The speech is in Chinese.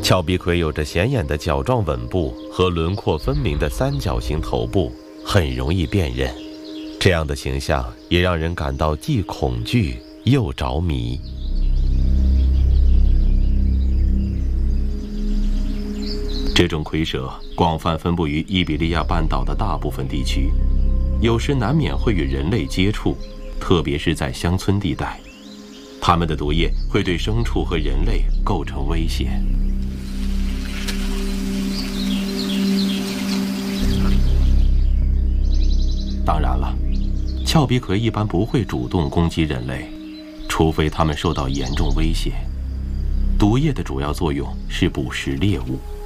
峭壁葵有着显眼的角状吻部和轮廓分明的三角形头部，很容易辨认。这样的形象也让人感到既恐惧又着迷。这种蝰蛇广泛分布于伊比利亚半岛的大部分地区，有时难免会与人类接触，特别是在乡村地带。它们的毒液会对牲畜和人类构成威胁。当然了，峭壁葵一般不会主动攻击人类，除非它们受到严重威胁。毒液的主要作用是捕食猎物。